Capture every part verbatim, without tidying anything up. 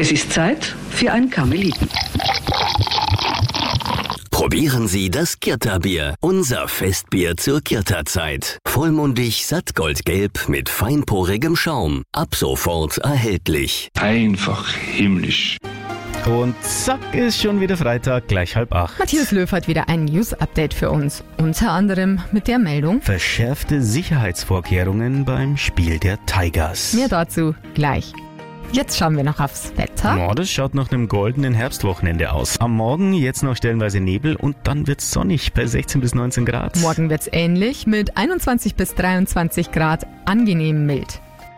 Es ist Zeit für ein Karmeliten. Probieren Sie das Kirta-Bier, unser Festbier zur Kirta-Zeit. Vollmundig, sattgoldgelb mit feinporigem Schaum. Ab sofort erhältlich. Einfach himmlisch. Und zack, ist schon wieder Freitag, gleich halb acht. Matthias Löw hat wieder ein News-Update für uns. Unter anderem mit der Meldung: Verschärfte Sicherheitsvorkehrungen beim Spiel der Tigers. Mehr dazu gleich. Jetzt schauen wir noch aufs Wetter. Ja, das schaut nach einem goldenen Herbstwochenende aus. Am Morgen jetzt noch stellenweise Nebel und dann wird's sonnig bei sechzehn bis neunzehn Grad. Morgen wird's ähnlich mit einundzwanzig bis dreiundzwanzig Grad, angenehm mild.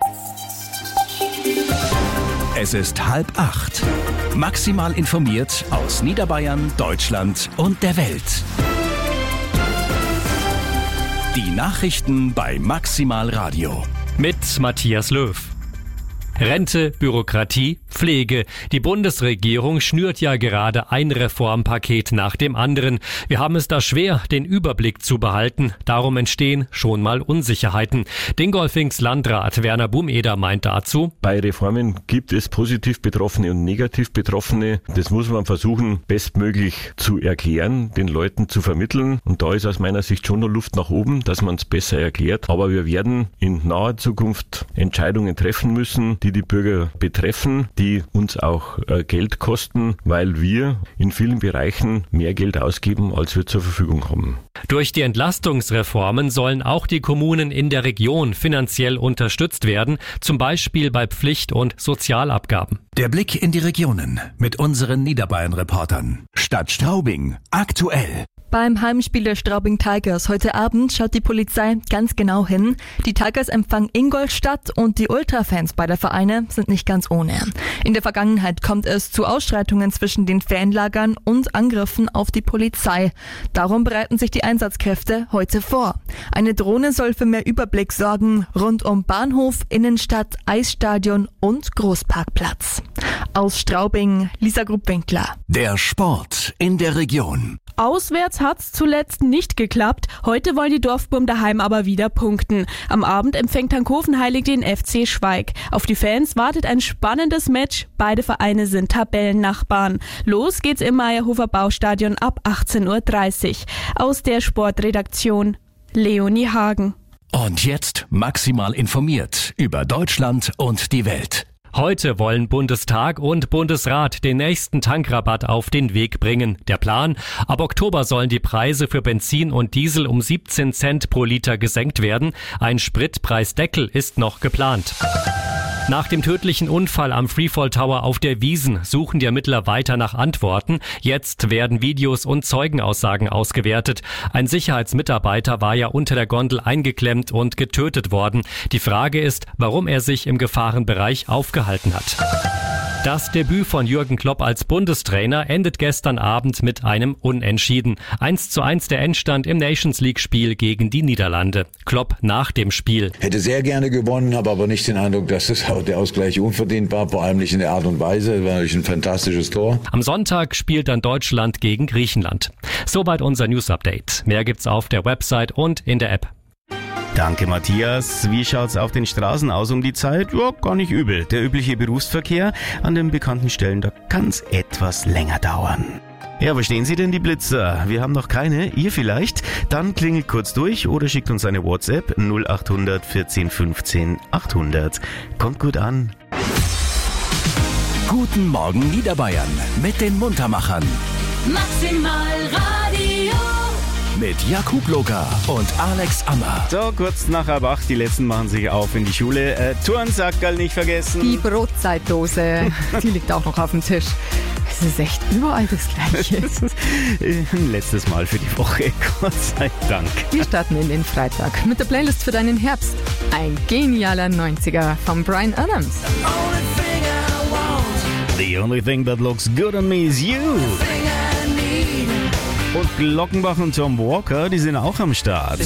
Es ist halb acht. Maximal informiert aus Niederbayern, Deutschland und der Welt. Die Nachrichten bei Maximal Radio. Mit Matthias Löw. Rente, Bürokratie, Pflege. Die Bundesregierung schnürt ja gerade ein Reformpaket nach dem anderen. Wir haben es da schwer, den Überblick zu behalten. Darum entstehen schon mal Unsicherheiten. Dingolfings Landrat Werner Bumeder meint dazu: Bei Reformen gibt es positiv Betroffene und negativ Betroffene. Das muss man versuchen, bestmöglich zu erklären, den Leuten zu vermitteln. Und da ist aus meiner Sicht schon noch Luft nach oben, dass man es besser erklärt. Aber wir werden in naher Zukunft Entscheidungen treffen müssen, die die Bürger betreffen, die uns auch äh, Geld kosten, weil wir in vielen Bereichen mehr Geld ausgeben, als wir zur Verfügung haben. Durch die Entlastungsreformen sollen auch die Kommunen in der Region finanziell unterstützt werden, zum Beispiel bei Pflicht- und Sozialabgaben. Der Blick in die Regionen mit unseren Niederbayern-Reportern. Stadt Straubing, aktuell. Beim Heimspiel der Straubing Tigers heute Abend schaut die Polizei ganz genau hin. Die Tigers empfangen Ingolstadt und die Ultrafans beider Vereine sind nicht ganz ohne. In der Vergangenheit kommt es zu Ausschreitungen zwischen den Fanlagern und Angriffen auf die Polizei. Darum bereiten sich die Einsatzkräfte heute vor. Eine Drohne soll für mehr Überblick sorgen rund um Bahnhof, Innenstadt, Eisstadion und Großparkplatz. Aus Straubing, Lisa Grubwinkler. Der Sport in der Region. Auswärts hat's zuletzt nicht geklappt. Heute wollen die Dorfburm daheim aber wieder punkten. Am Abend empfängt Hankoven-Heilig den F C Schweig. Auf die Fans wartet ein spannendes Match. Beide Vereine sind Tabellennachbarn. Los geht's im Meierhofer Baustadion ab achtzehn Uhr dreißig. Aus der Sportredaktion Leonie Hagen. Und jetzt maximal informiert über Deutschland und die Welt. Heute wollen Bundestag und Bundesrat den nächsten Tankrabatt auf den Weg bringen. Der Plan: Ab Oktober sollen die Preise für Benzin und Diesel um siebzehn Cent pro Liter gesenkt werden. Ein Spritpreisdeckel ist noch geplant. Nach dem tödlichen Unfall am Freefall Tower auf der Wiesn suchen die Ermittler weiter nach Antworten. Jetzt werden Videos und Zeugenaussagen ausgewertet. Ein Sicherheitsmitarbeiter war ja unter der Gondel eingeklemmt und getötet worden. Die Frage ist, warum er sich im Gefahrenbereich aufgehalten hat. Das Debüt von Jürgen Klopp als Bundestrainer endet gestern Abend mit einem Unentschieden. eins zu eins der Endstand im Nations-League-Spiel gegen die Niederlande. Klopp nach dem Spiel: Hätte sehr gerne gewonnen, habe aber nicht den Eindruck, dass das der Ausgleich unverdient war, vor allem nicht in der Art und Weise. Es war natürlich ein fantastisches Tor. Am Sonntag spielt dann Deutschland gegen Griechenland. Soweit unser News-Update. Mehr gibt's auf der Website und in der App. Danke, Matthias. Wie schaut's auf den Straßen aus um die Zeit? Ja, gar nicht übel. Der übliche Berufsverkehr an den bekannten Stellen, da kann's etwas länger dauern. Ja, verstehen Sie denn die Blitzer? Wir haben noch keine, ihr vielleicht? Dann klingelt kurz durch oder schickt uns eine WhatsApp null acht hundert vierzehn fünfzehn achthundert. Kommt gut an. Guten Morgen Niederbayern mit den Muntermachern. Maximal Radio. Mit Jakub Loka und Alex Ammer. So, kurz nach halb acht, die Letzten machen sich auf in die Schule. Äh, Turnsackerl nicht vergessen. Die Brotzeitdose, die liegt auch noch auf dem Tisch. Es ist echt überall das Gleiche. Ein letztes Mal für die Woche, Gott sei Dank. Wir starten in den Freitag mit der Playlist für deinen Herbst. Ein genialer neunziger von Bryan Adams. The only thing that looks good on me is you. Und Glockenbach und Tom Walker, die sind auch am Start.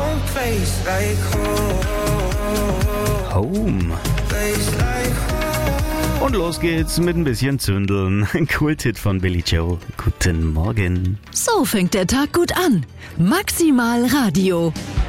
Home. Und los geht's mit ein bisschen Zündeln. Ein Kulthit von Billy Joe. Guten Morgen. So fängt der Tag gut an. Maximal Radio.